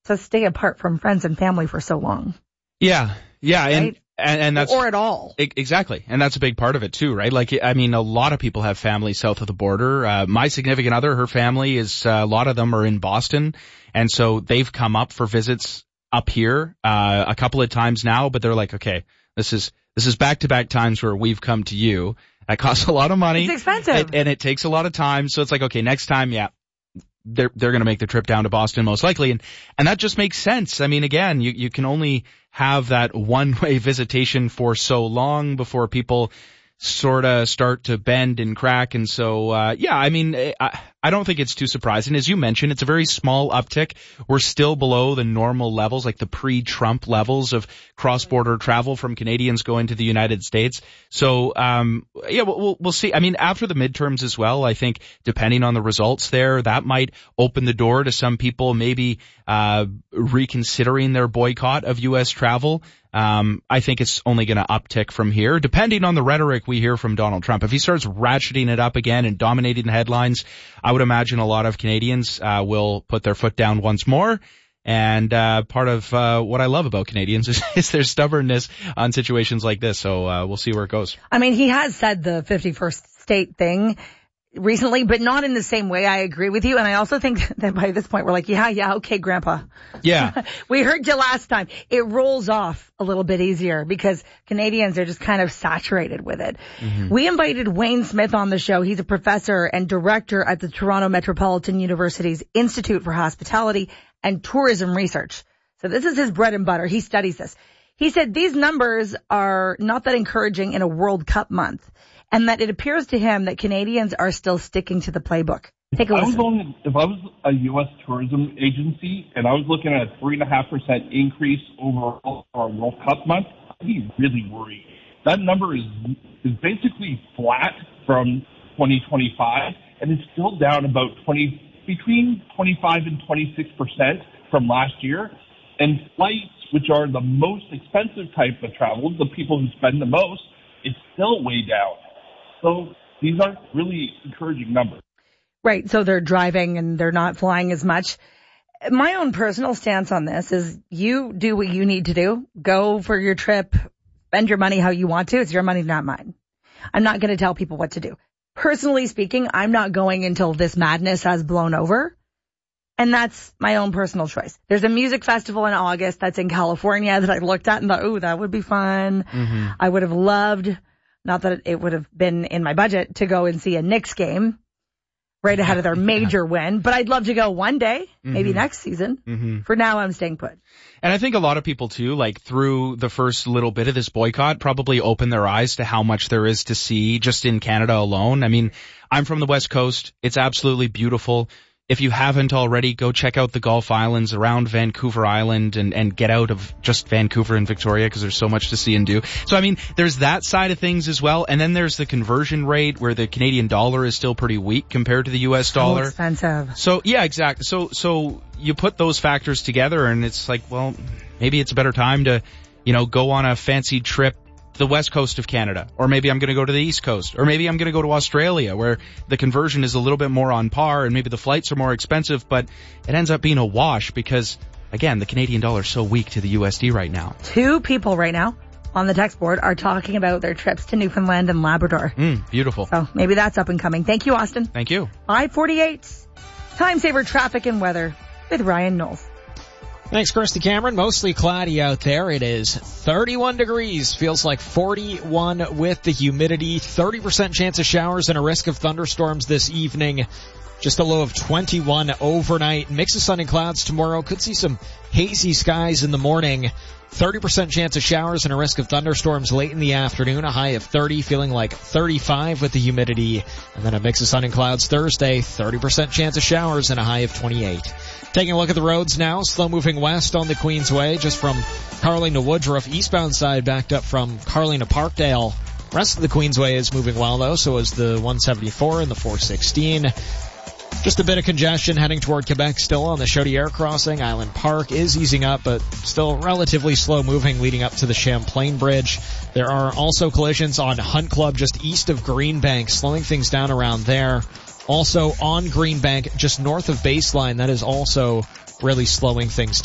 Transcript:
to stay apart from friends and family for so long. Yeah. Right? And that's, or at all. Exactly. And that's a big part of it too, right? Like, I mean, a lot of people have family south of the border. My significant other, her family is, a lot of them are in Boston. And so they've come up for visits up here, a couple of times now, but they're like, okay, this is back-to-back times where we've come to you. That costs a lot of money. It's expensive. And it takes a lot of time. So it's like, okay, next time, yeah, they're going to make the trip down to Boston most likely. And that just makes sense. I mean, again, you can only have that one-way visitation for so long before people sort of start to bend and crack. And so, I mean, I don't think it's too surprising. As you mentioned, it's a very small uptick. We're still below the normal levels, like the pre-Trump levels of cross-border travel from Canadians going to the United States. So, we'll see. I mean, after the midterms as well, I think depending on the results there, that might open the door to some people maybe, reconsidering their boycott of U.S. travel. I think it's only going to uptick from here, depending on the rhetoric we hear from Donald Trump. If he starts ratcheting it up again and dominating the headlines, I would imagine a lot of Canadians will put their foot down once more. And part of what I love about Canadians is their stubbornness on situations like this. So we'll see where it goes. I mean, he has said the 51st state thing recently, but not in the same way. I agree with you. And I also think that by this point we're like, yeah, okay, Grandpa. Yeah. We heard you last time. It rolls off a little bit easier because Canadians are just kind of saturated with it. Mm-hmm. We invited Wayne Smith on the show. He's a professor and director at the Toronto Metropolitan University's Institute for Hospitality and Tourism Research. So this is his bread and butter. He studies this. He said these numbers are not that encouraging in a World Cup month, and that it appears to him that Canadians are still sticking to the playbook. Take a listen. If I was a U.S. tourism agency and I was looking at a 3.5% increase overall for a World Cup month, I'd be really worried. That number is basically flat from 2025, and it's still down about between 25 and 26% from last year. And flights, which are the most expensive type of travel, the people who spend the most, it's still way down. So these aren't really encouraging numbers. Right. So they're driving and they're not flying as much. My own personal stance on this is you do what you need to do. Go for your trip. Spend your money how you want to. It's your money, not mine. I'm not going to tell people what to do. Personally speaking, I'm not going until this madness has blown over. And that's my own personal choice. There's a music festival in August that's in California that I looked at and thought, ooh, that would be fun. Mm-hmm. I would have loved, not that it would have been in my budget, to go and see a Knicks game right ahead of their major win. But I'd love to go one day, maybe next season. Mm-hmm. For now, I'm staying put. And I think a lot of people too, like through the first little bit of this boycott, probably open their eyes to how much there is to see just in Canada alone. I mean, I'm from the West Coast. It's absolutely beautiful. If you haven't already, go check out the Gulf Islands around Vancouver Island and get out of just Vancouver and Victoria because there's so much to see and do. So, I mean, there's that side of things as well. And then there's the conversion rate where the Canadian dollar is still pretty weak compared to the U.S. dollar. Expensive. So, yeah, exactly. So you put those factors together and it's like, well, maybe it's a better time to, go on a fancy trip the west coast of Canada, or maybe I'm going to go to the east coast, or maybe I'm going to go to Australia where the conversion is a little bit more on par and maybe the flights are more expensive, but it ends up being a wash because, again, the Canadian dollar is so weak to the USD right now. 2 people right now on the text board are talking about their trips to Newfoundland and Labrador. Beautiful. So maybe that's up and coming. Thank you, Austin. Thank you. 5:48. Time saver traffic and weather with Ryan Knowles. Thanks, Kirsty Cameron. Mostly cloudy out there. It is 31 degrees. Feels like 41 with the humidity. 30% chance of showers and a risk of thunderstorms this evening. Just a low of 21 overnight. Mix of sun and clouds tomorrow. Could see some hazy skies in the morning. 30% chance of showers and a risk of thunderstorms late in the afternoon. A high of 30, feeling like 35 with the humidity. And then a mix of sun and clouds Thursday. 30% chance of showers and a high of 28. Taking a look at the roads now. Slow moving west on the Queensway, just from Carling to Woodruff. Eastbound side backed up from Carling to Parkdale. Rest of the Queensway is moving well though, so is the 174 and the 416. Just a bit of congestion heading toward Quebec still on the Chaudière crossing. Island Park is easing up, but still relatively slow moving leading up to the Champlain Bridge. There are also collisions on Hunt Club just east of Greenbank, slowing things down around there. Also on Greenbank, just north of Baseline, that is also really slowing things down.